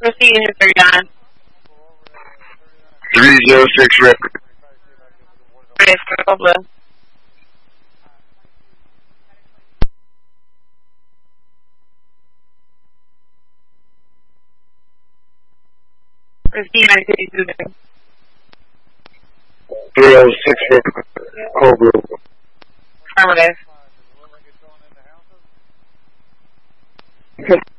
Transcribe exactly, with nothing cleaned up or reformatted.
Proceed in thirty-nine. three zero six record. Yes, Blue. Proceed nine fifty-two. three oh six record. Code Blue. Affirmative.